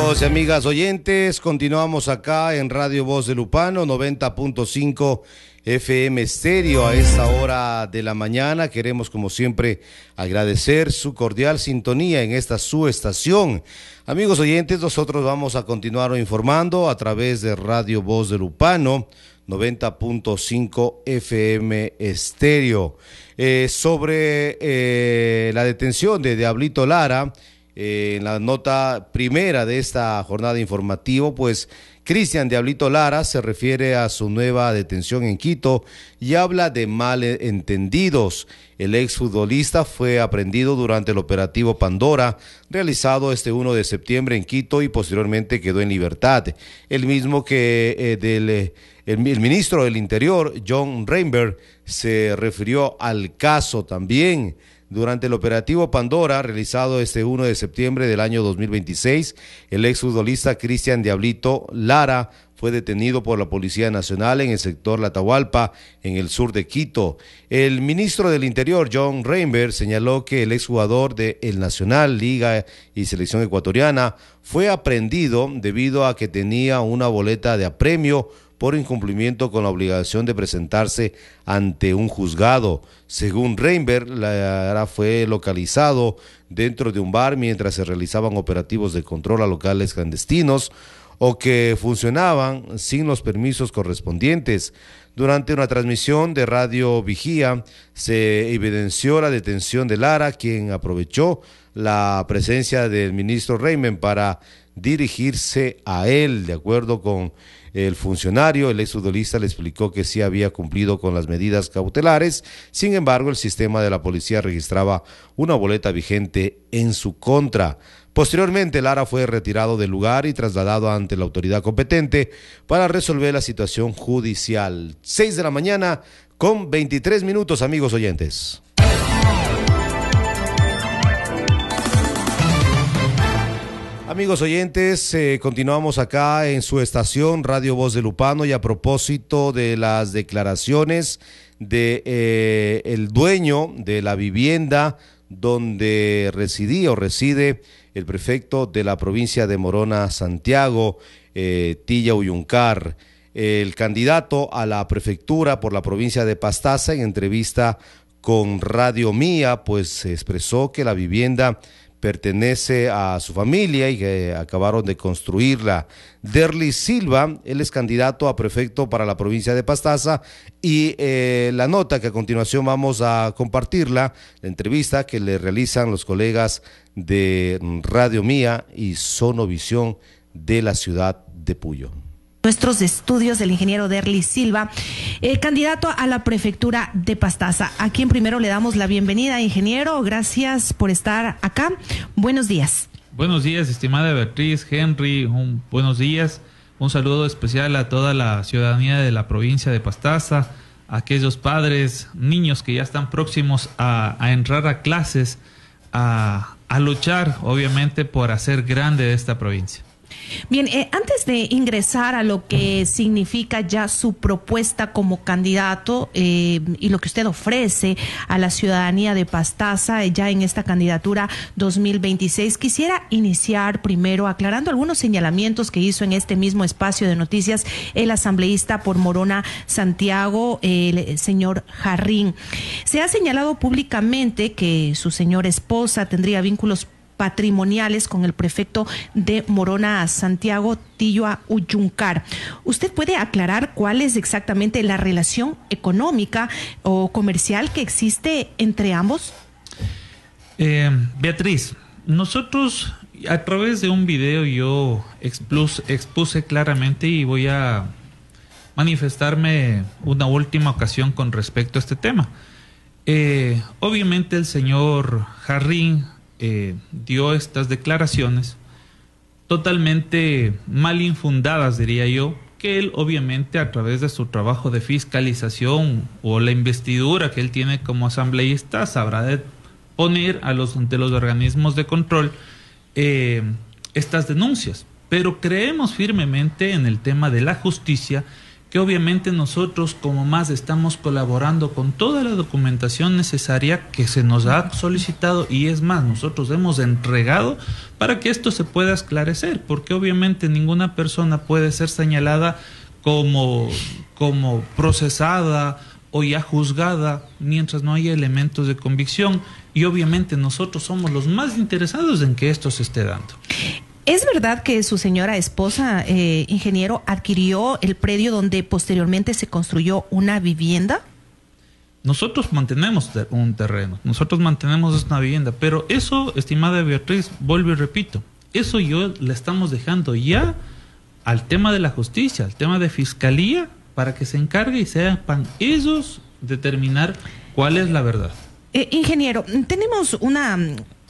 Amigos y amigas oyentes, continuamos acá en Radio Voz de Lupano, 90.5 FM Estéreo. A esta hora de la mañana queremos, como siempre, agradecer su cordial sintonía en esta su estación. Amigos oyentes, nosotros vamos a continuar informando a través de Radio Voz de Lupano, 90.5 FM Estéreo. Sobre la detención de Diablito Lara, en la nota primera de esta jornada informativa, pues Cristian Diablito Lara se refiere a su nueva detención en Quito y habla de malentendidos. El exfutbolista fue aprehendido durante el operativo Pandora, realizado este 1 de septiembre en Quito, y posteriormente quedó en libertad. El mismo que el ministro del Interior, John Reinberg, se refirió al caso también. Durante el operativo Pandora, realizado este 1 de septiembre del año 2026, el exfutbolista Cristian Diablito Lara fue detenido por la Policía Nacional en el sector La Atahualpa, en el sur de Quito. El ministro del Interior, John Reinberg, señaló que el exjugador de El Nacional, Liga y Selección Ecuatoriana fue aprehendido debido a que tenía una boleta de apremio por incumplimiento con la obligación de presentarse ante un juzgado. Según Reinberg, Lara fue localizado dentro de un bar mientras se realizaban operativos de control a locales clandestinos o que funcionaban sin los permisos correspondientes. Durante una transmisión de Radio Vigía se evidenció la detención de Lara, quien aprovechó la presencia del ministro Reinberg para dirigirse a él. De acuerdo con el funcionario, el exfutbolista le explicó que sí había cumplido con las medidas cautelares. Sin embargo, el sistema de la policía registraba una boleta vigente en su contra. Posteriormente, Lara fue retirado del lugar y trasladado ante la autoridad competente para resolver la situación judicial. 6 de la mañana con 23 minutos, amigos oyentes. Amigos oyentes, continuamos acá en su estación Radio Voz de Lupano, y a propósito de las declaraciones de el dueño de la vivienda donde residía o reside el prefecto de la provincia de Morona, Santiago, Tilla Uyuncar. El candidato a la prefectura por la provincia de Pastaza, en entrevista con Radio Mía, pues expresó que la vivienda pertenece a su familia y que acabaron de construirla. Derlis Silva, él es candidato a prefecto para la provincia de Pastaza, y la nota que a continuación vamos a compartirla, la entrevista que le realizan los colegas de Radio Mía y Sonovisión de la ciudad de Puyo. Nuestros estudios del ingeniero Derlis Silva, candidato a la prefectura de Pastaza, a quien primero le damos la bienvenida. Ingeniero, gracias por estar acá. Buenos días. Buenos días, estimada Beatriz, Henry, buenos días. Un saludo especial a toda la ciudadanía de la provincia de Pastaza, a aquellos padres, niños que ya están próximos a entrar a clases, a luchar, obviamente, por hacer grande esta provincia. Bien, antes de ingresar a lo que significa ya su propuesta como candidato y lo que usted ofrece a la ciudadanía de Pastaza ya en esta candidatura 2026, quisiera iniciar primero aclarando algunos señalamientos que hizo en este mismo espacio de noticias el asambleísta por Morona, Santiago, el señor Jarrín. Se ha señalado públicamente que su señora esposa tendría vínculos patrimoniales con el prefecto de Morona, Santiago, Tilla Uyuncar. ¿Usted puede aclarar cuál es exactamente la relación económica o comercial que existe entre ambos? Beatriz, nosotros a través de un video yo expuse claramente, y voy a manifestarme una última ocasión con respecto a este tema. Obviamente el señor Jarrín dio estas declaraciones totalmente mal infundadas, diría yo, que él obviamente a través de su trabajo de fiscalización o la investidura que él tiene como asambleísta sabrá de poner ante los organismos de control estas denuncias. Pero creemos firmemente en el tema de la justicia, que obviamente nosotros como más estamos colaborando con toda la documentación necesaria que se nos ha solicitado, y es más, nosotros hemos entregado para que esto se pueda esclarecer, porque obviamente ninguna persona puede ser señalada como procesada o ya juzgada mientras no haya elementos de convicción, y obviamente nosotros somos los más interesados en que esto se esté dando. ¿Es verdad que su señora esposa, ingeniero, adquirió el predio donde posteriormente se construyó una vivienda? Nosotros mantenemos un terreno, nosotros mantenemos una vivienda, pero eso, estimada Beatriz, vuelvo y repito, eso yo le estamos dejando ya al tema de la justicia, al tema de fiscalía, para que se encargue y sepan ellos determinar cuál es la verdad. Ingeniero, tenemos una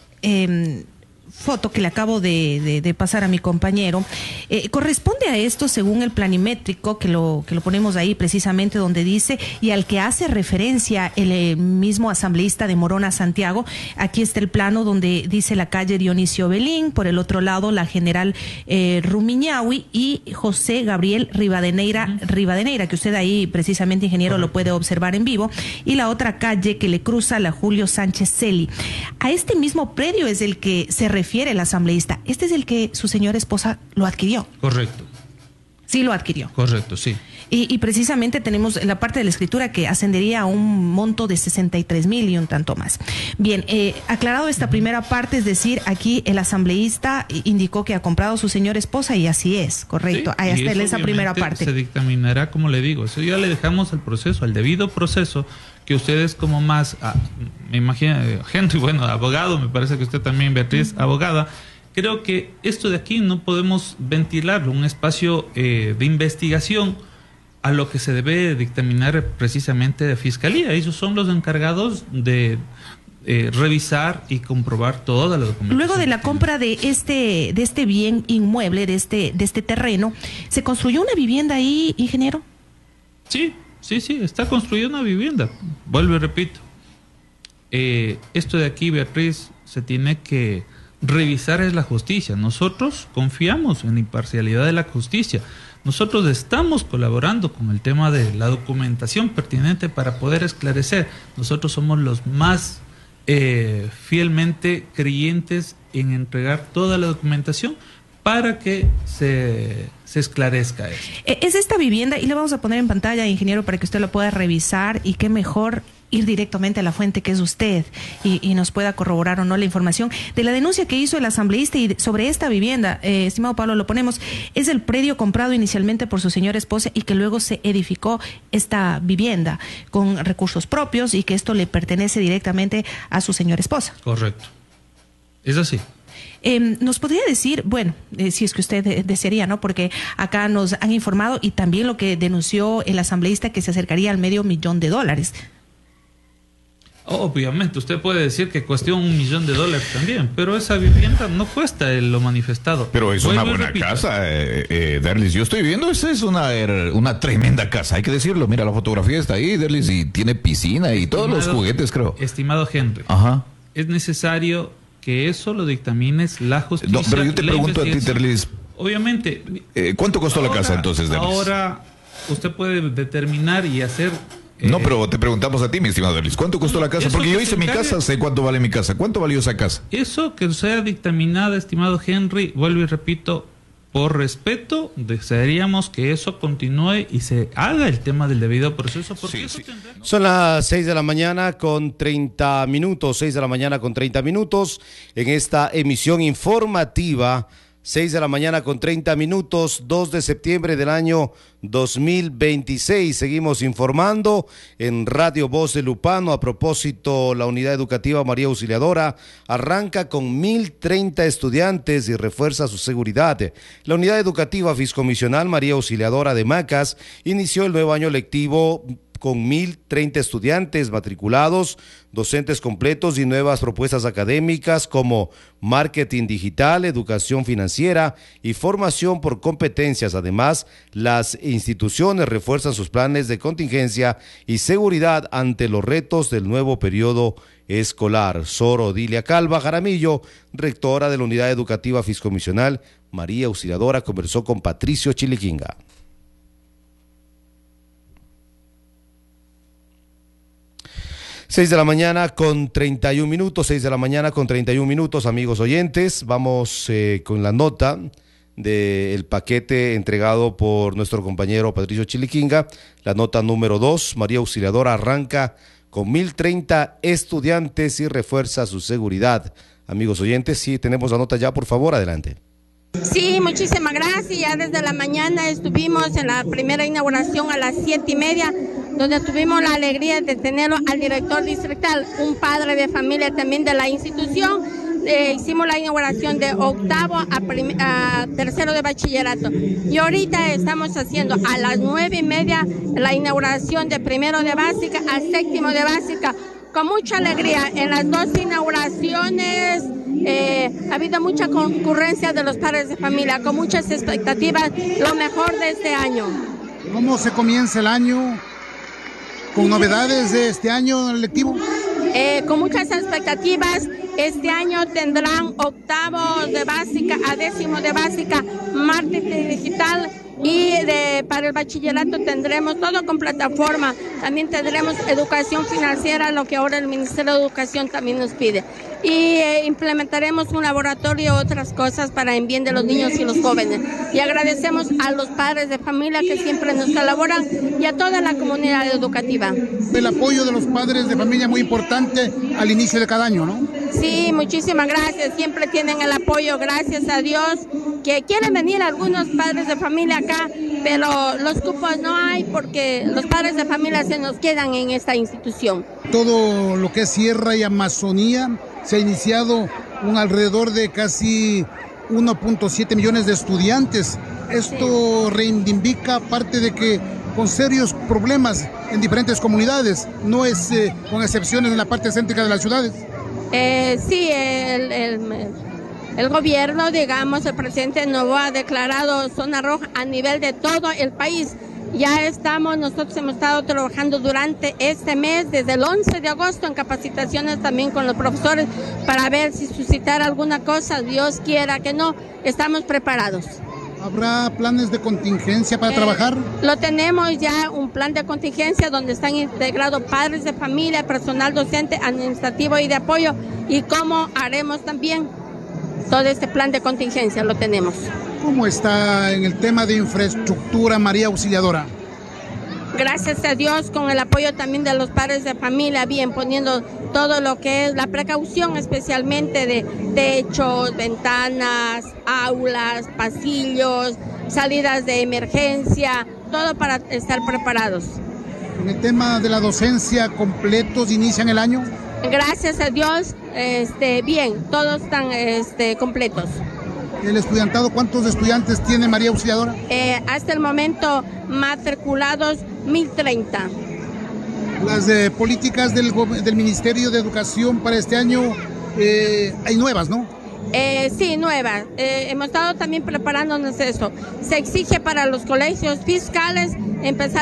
foto que le acabo de pasar a mi compañero. Corresponde a esto según el planimétrico que lo ponemos ahí precisamente donde dice, y al que hace referencia el mismo asambleísta de Morona, Santiago. Aquí está el plano donde dice la calle Dionisio Belín, por el otro lado la General Rumiñahui y José Gabriel Rivadeneira, que usted ahí precisamente, ingeniero, lo puede observar en vivo, y la otra calle que le cruza, la Julio Sánchez Celi. A este mismo predio es el que se refiere el asambleísta. Este es el que su señora esposa lo adquirió. Correcto. Sí, lo adquirió. Correcto, sí. Y precisamente tenemos la parte de la escritura que ascendería a un monto de 63,000 y un tanto más. Bien, aclarado esta primera parte, es decir, aquí el asambleísta indicó que ha comprado a su señora esposa y así es, correcto. Sí, ahí está esa primera parte. Se dictaminará, como le digo, eso ya le dejamos al proceso, al debido proceso, que ustedes como más, me imagino, Henry, bueno, abogado, me parece que usted también, Beatriz, abogada. Creo que esto de aquí no podemos ventilarlo, un espacio de investigación a lo que se debe dictaminar precisamente de Fiscalía. Ellos son los encargados de revisar y comprobar toda la documentación. Luego de la compra de este bien inmueble, de este terreno, ¿se construyó una vivienda ahí, ingeniero? Sí, está construida una vivienda. Vuelvo y repito. Esto de aquí, Beatriz, se tiene que revisar es la justicia. Nosotros confiamos en la imparcialidad de la justicia. Nosotros estamos colaborando con el tema de la documentación pertinente para poder esclarecer. Nosotros somos los más fielmente creyentes en entregar toda la documentación para que se esclarezca eso. Es esta vivienda, y le vamos a poner en pantalla, ingeniero, para que usted lo pueda revisar, y qué mejor ir directamente a la fuente que es usted y nos pueda corroborar o no la información de la denuncia que hizo el asambleísta y sobre esta vivienda. Estimado Pablo, lo ponemos, es el predio comprado inicialmente por su señora esposa y que luego se edificó esta vivienda con recursos propios y que esto le pertenece directamente a su señora esposa. Correcto, es así. ¿Nos podría decir, bueno, si es que usted desearía, ¿no? Porque acá nos han informado, y también lo que denunció el asambleísta, que se acercaría al $500,000. Obviamente, usted puede decir que cuesta $1,000,000 también, pero esa vivienda no cuesta lo manifestado. Pero es una buena casa, Derlis. Yo estoy viendo, esa es una tremenda casa, hay que decirlo. Mira, la fotografía está ahí, Derlis, y tiene piscina y todos los juguetes, creo. Estimado Henry, ajá, es necesario que eso lo dictamines la justicia. No, pero yo te pregunto a ti, Derlis. Obviamente. ¿Cuánto costó la casa entonces, Derlis? Ahora usted puede determinar y hacer... No, pero te preguntamos a ti, mi estimado Derlis, ¿cuánto costó la casa? Porque yo hice mi casa, sé cuánto vale mi casa. ¿Cuánto valió esa casa? Eso que sea dictaminada, estimado Henry, vuelvo y repito, por respeto, desearíamos que eso continúe y se haga el tema del debido proceso, porque eso tendrá... Son las 6 de la mañana con 30 minutos, 6 de la mañana con 30 minutos, en esta emisión informativa, 6 de la mañana con 30 minutos, 2 de septiembre del año 2026. Seguimos informando en Radio Voz de Lupano. A propósito, la unidad educativa María Auxiliadora arranca con 1,030 estudiantes y refuerza su seguridad. La unidad educativa fiscomisional María Auxiliadora de Macas inició el nuevo año lectivo con 1,030 estudiantes matriculados, docentes completos y nuevas propuestas académicas como marketing digital, educación financiera y formación por competencias. Además, las instituciones refuerzan sus planes de contingencia y seguridad ante los retos del nuevo periodo escolar. Sor Odilia Calva Jaramillo, rectora de la Unidad Educativa Fiscomisional María Auxiliadora, conversó con Patricio Chiliquinga. 6 de la mañana con 31 minutos, 6 de la mañana con 31 minutos, amigos oyentes. Vamos con la nota del paquete entregado por nuestro compañero Patricio Chiliquinga. La nota número 2, María Auxiliadora arranca con 1.030 estudiantes y refuerza su seguridad. Amigos oyentes, sí, tenemos la nota ya, por favor, adelante. Sí, muchísimas gracias. Ya desde la mañana estuvimos en la primera inauguración a las 7:30, donde tuvimos la alegría de tener al director distrital, un padre de familia también de la institución. Hicimos la inauguración de octavo a tercero de bachillerato. Y ahorita estamos haciendo a las 9:30 la inauguración de primero de básica a séptimo de básica. Con mucha alegría. En las dos inauguraciones ha habido mucha concurrencia de los padres de familia, con muchas expectativas, lo mejor de este año. ¿Cómo se comienza el año? ¿Con novedades de este año lectivo? Con muchas expectativas. Este año tendrán octavos de básica a décimo de básica, marketing digital, y para el bachillerato tendremos todo con plataforma. También tendremos educación financiera, lo que ahora el Ministerio de Educación también nos pide. Y implementaremos un laboratorio y otras cosas para el bien de los niños y los jóvenes. Y agradecemos a los padres de familia que siempre nos colaboran y a toda la comunidad educativa. El apoyo de los padres de familia muy importante al inicio de cada año, ¿no? Sí, muchísimas gracias. Siempre tienen el apoyo, gracias a Dios, que quieren venir algunos padres de familia acá, pero los cupos no hay porque los padres de familia se nos quedan en esta institución. Todo lo que es Sierra y Amazonía, se ha iniciado alrededor de casi 1.7 millones de estudiantes. Esto reivindica parte de que con serios problemas en diferentes comunidades, no es con excepciones en la parte céntrica de las ciudades. Sí, el gobierno, digamos, el presidente Novoa ha declarado zona roja a nivel de todo el país. Nosotros hemos estado trabajando durante este mes, desde el 11 de agosto, en capacitaciones también con los profesores, para ver si suscitar alguna cosa, Dios quiera que no, estamos preparados. ¿Habrá planes de contingencia para trabajar? Lo tenemos ya, un plan de contingencia donde están integrados padres de familia, personal docente, administrativo y de apoyo, y cómo haremos también todo este plan de contingencia, lo tenemos. ¿Cómo está en el tema de infraestructura María Auxiliadora? Gracias a Dios, con el apoyo también de los padres de familia, bien, poniendo todo lo que es la precaución, especialmente de techos, ventanas, aulas, pasillos, salidas de emergencia, todo para estar preparados. En el tema de la docencia, ¿completos inician el año? Gracias a Dios, bien, todos están completos. ¿El estudiantado, cuántos estudiantes tiene María Auxiliadora? Hasta el momento matriculados 1.030. Las políticas del Ministerio de Educación para este año, hay nuevas, ¿no? Sí, nuevas. Hemos estado también preparándonos eso. Se exige para los colegios fiscales empezar